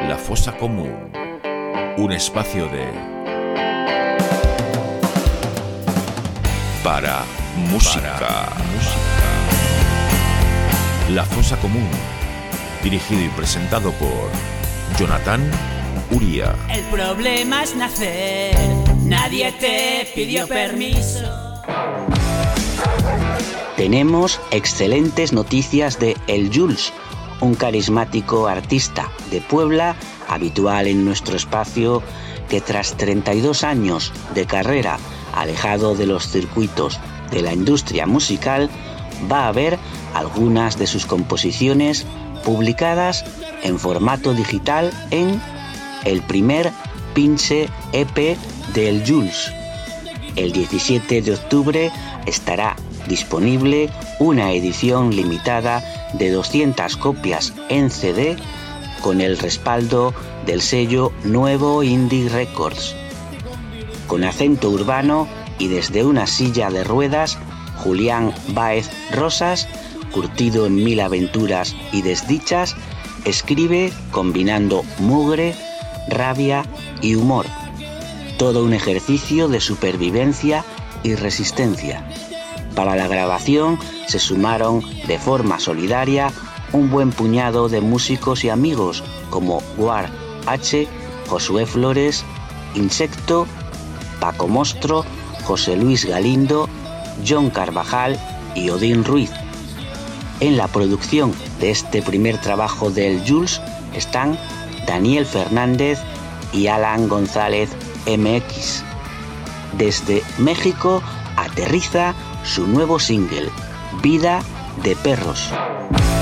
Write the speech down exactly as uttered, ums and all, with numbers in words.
La Fosa Común, un espacio de... Para música. Para música. La Fosa Común, dirigido y presentado por Jonathan Uría. El problema es nacer, nadie te pidió permiso. Tenemos excelentes noticias de El Jules, un carismático artista de Puebla, habitual en nuestro espacio, que tras treinta y dos años de carrera alejado de los circuitos de la industria musical, va a ver algunas de sus composiciones publicadas en formato digital en el primer pinche E P de El Jules. El diecisiete de octubre estará disponible una edición limitada de doscientas copias en C D con el respaldo del sello Nuevo Indie Records. Con acento urbano y desde una silla de ruedas, Julián Báez Rosas, curtido en mil aventuras y desdichas, escribe combinando mugre, rabia y humor. Todo un ejercicio de supervivencia y resistencia. Para la grabación se sumaron de forma solidaria un buen puñado de músicos y amigos como Guar H, Josué Flores, Insecto, Paco Mostro, José Luis Galindo, John Carvajal y Odín Ruiz. En la producción de este primer trabajo del Jules están Daniel Fernández y Alan González M X. Desde México aterriza su nuevo single, Vida de Perros.